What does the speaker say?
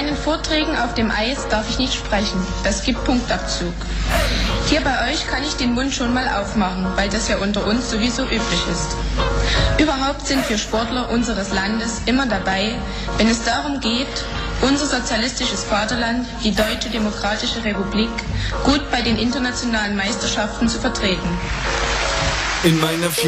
meinen Vorträgen auf dem Eis darf ich nicht sprechen. Das gibt Punktabzug. Hier bei euch kann ich den Mund schon mal aufmachen, weil das ja unter uns sowieso üblich ist. Überhaupt sind wir Sportler unseres Landes immer dabei, wenn es darum geht, unser sozialistisches Vaterland, die Deutsche Demokratische Republik, gut bei den internationalen Meisterschaften zu vertreten. In meiner